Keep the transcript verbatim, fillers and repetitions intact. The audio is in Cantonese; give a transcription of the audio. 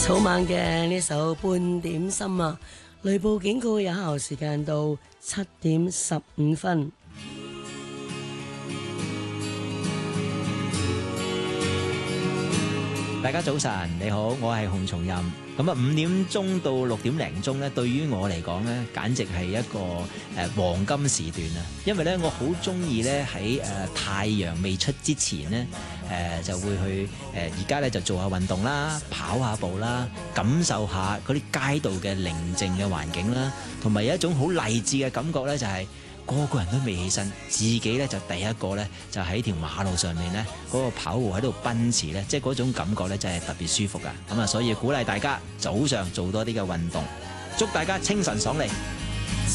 草蜢嘅呢首《半點心》啊，雷暴警告有效時間到七點十五分。 大家早晨，你好，我係洪松蔭。咁啊，五點鐘到六點零鐘咧，對於我嚟講咧，簡直係一個誒、呃、黃金時段啊！因為咧，我好中意咧喺誒太陽未出之前咧，誒、呃、就會去誒而家咧就做下運動啦，跑下步啦，感受下嗰啲街道嘅寧靜嘅環境啦，同埋有一種好勵志嘅感覺咧，就係、是。個個人都未起身，自己咧就第一個咧就喺條馬路上面咧嗰個跑步喺度奔馳咧，即係嗰種感覺咧真係特別舒服噶。咁啊，所以鼓勵大家早上做多啲嘅運動，祝大家清晨爽利。